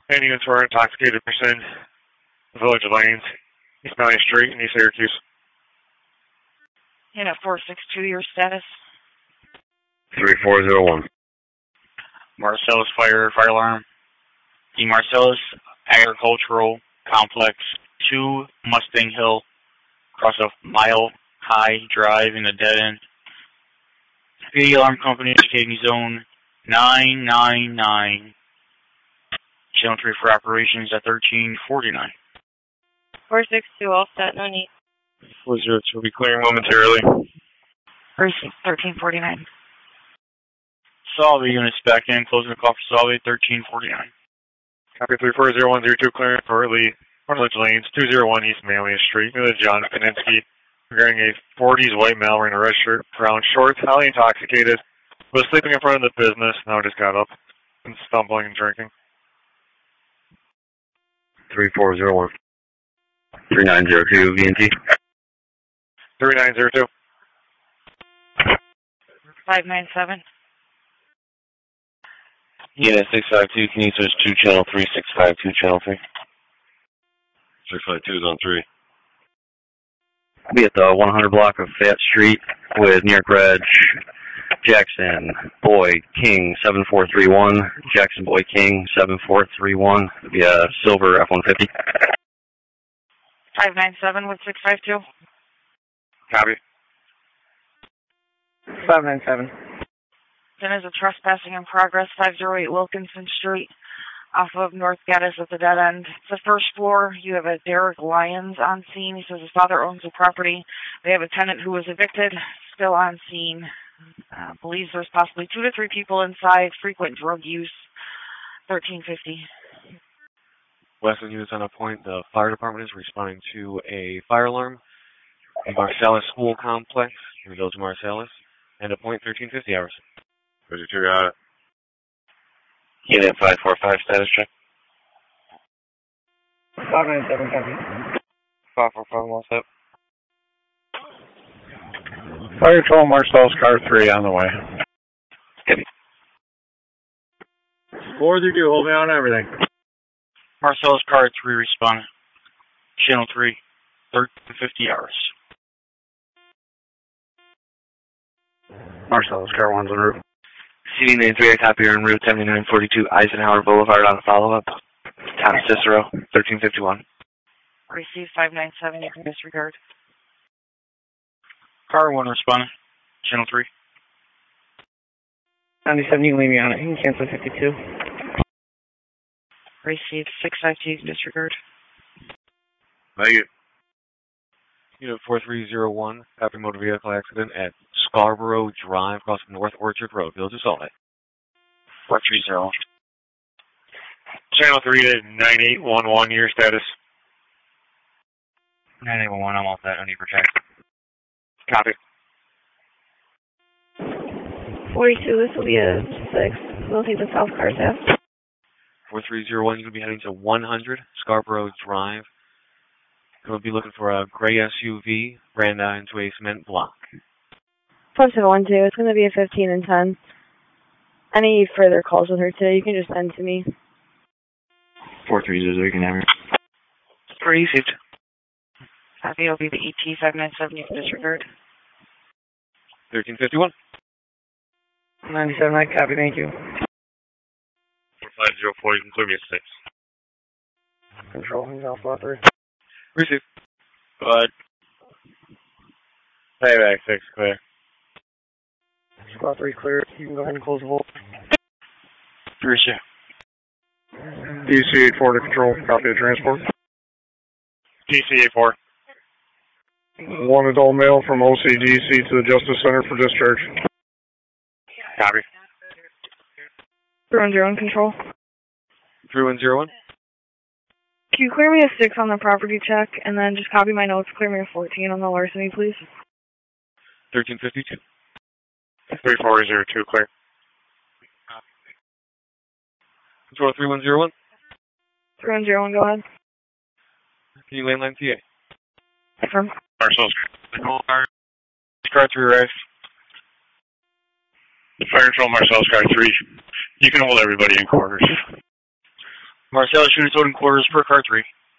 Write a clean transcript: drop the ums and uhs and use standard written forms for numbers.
Any units for an intoxicated person, Village Lanes, East Valley Street, in East Syracuse. Unit 462, your status? 3401. Marcellus fire alarm. The Marcellus Agricultural Complex, 2 Mustang Hill, across a mile-high drive in a dead end. The alarm company indicating zone 999. Channel 3 for operations at 1349. 462, all set, no need. 402 will be clearing momentarily. 1349. Salve units back in, closing the call for Salve, 1349. Copy 340102, clearing for Lee, Village Lanes, 201 East Manley Street, near the John Kaninsky, wearing a 40s white male wearing a red shirt, brown shorts, highly intoxicated, was sleeping in front of the business, now just got up and stumbling and drinking. 3401. 3902, VNT. 3902. 597. Unit 652, can you switch to channel 3, 652, channel 3? 652 is on 3. I'll be at the 100 block of Fayette Street with New York Reg, Jackson Boy King 7431, Jackson Boy King 7431, it'll be a silver F-150. 597 with 652. Copy. 597. Then is a trespassing in progress, 508 Wilkinson Street, off of North Gaddis at the dead end. It's the first floor. You have a Derek Lyons on scene. He says his father owns the property. They have a tenant who was evicted, still on scene. Believes there's possibly 2 to 3 people inside, frequent drug use, 1350. Western units on a point. The fire department is responding to a fire alarm in Marcellus School Complex in the Village of Marcellus, and a point 1350 hours. 52 got it. Unit 545, status check. 597, copy. 545, all set. Fire Control Marcellus Car 3 on the way. Copy. 432, hold me on everything. Marcellus Car 3 responding. Channel 3, 1350 hours. Marcellus Car 1's en route. CD93, I copy you're en route 7942 Eisenhower Boulevard on follow-up. Tom Cicero, 1351. Receive 597, you can disregard. Car 1 responding. Channel 3. 97, you can leave me on it. You can cancel 52. Receive 652, you can disregard. Thank you. Unit 4301, copy motor vehicle accident at Scarborough Drive, across from North Orchard Road, Village of Salt Lake. 430. Channel 3 to 9811, your status. 9811, I'm all set. I need to protect. Copy. 42, this will be a 6. We'll take the south cars out. 4301, you're going to be heading to 100 Scarborough Drive. You're going to be looking for a gray SUV, ran into a cement block. 4712, it's going to be a 15 and 10. Any further calls with her today, you can just send to me. 4300, you can have her. Received. Copy, it'll be the ET 597, you can disregard. 1351. 97, I copy, thank you. 504, you can clear me at 6. Control, he's Alpha 3. Receive. But payback 6, clear. Squad 3 clear. You can go ahead and close the vault. Receive. DC 84 to control, copy the transport. DC 84. 1 adult male from OCDC to the Justice Center for discharge. Copy. 310 control. 3101. Can you clear me a 6 on the property check, and then just copy my notes, clear me a 14 on the larceny, please? 1352. 3402, clear. Control 3101. 3101, go ahead. Can you landline TA? Confirm. Marshall's Car 3 arrived. Fire Control Marcellus Car 3. You can hold everybody in quarters. Marcellus units holding quarters per car 3.